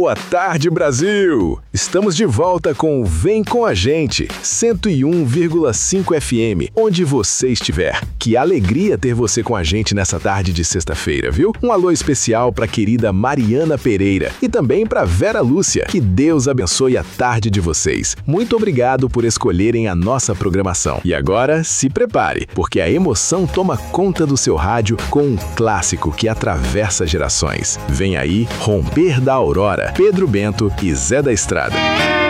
Boa tarde, Brasil! Estamos de volta com o Vem Com a Gente, 101,5 FM, onde você estiver. Que alegria ter você com a gente nessa tarde de sexta-feira, viu? Um alô especial para a querida Mariana Pereira e também para Vera Lúcia. Que Deus abençoe a tarde de vocês. Muito obrigado por escolherem a nossa programação. E agora, se prepare, porque a emoção toma conta do seu rádio com um clássico que atravessa gerações. Vem aí, Romper da Aurora, Pedro Bento e Zé da Estrada.